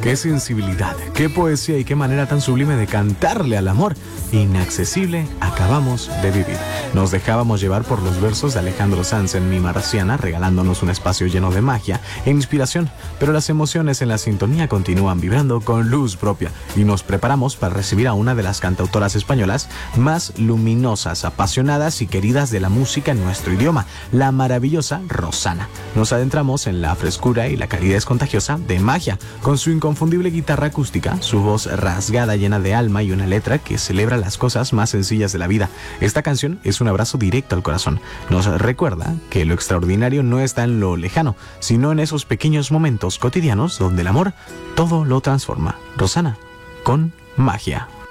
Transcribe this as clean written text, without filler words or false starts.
Qué sensibilidad, qué poesía y qué manera tan sublime de cantarle al amor inaccesible acabamos de vivir. Nos dejábamos llevar por los versos de Alejandro Sanz en Mi Marciana, regalándonos un espacio lleno de magia e inspiración, pero las emociones en la sintonía continúan vibrando con luz propia y nos preparamos para recibir a una de las cantautoras españolas más luminosas, apasionadas y queridas de la música en nuestro idioma, la maravillosa Rosana. Nos adentramos en la frescura y la calidez contagiosa de Magia, con su inconfundible guitarra acústica, su voz rasgada llena de alma y una letra que celebra las cosas más sencillas de la vida. Esta canción es un abrazo directo al corazón. Nos recuerda que lo extraordinario no está en lo lejano, sino en esos pequeños momentos cotidianos donde el amor todo lo transforma. Rosana, con Magia.